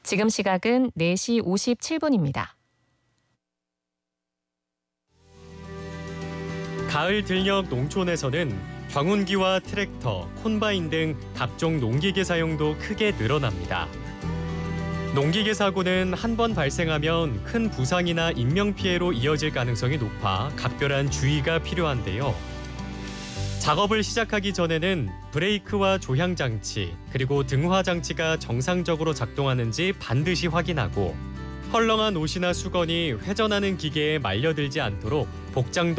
지금 시각은 4시 57분입니다. 가을 들녘 농촌에서는 경운기와 트랙터, 콤바인 등 각종 농기계 사용도 크게 늘어납니다. 농기계 사고는 한 번 발생하면 큰 부상이나 인명피해로 이어질 가능성이 높아 각별한 주의가 필요한데요. 작업을 시작하기 전에는 브레이크와 조향장치, 그리고 등화장치가 정상적으로 작동하는지 반드시 확인하고 헐렁한 옷이나 수건이 회전하는 기계에 말려들지 않도록 복장도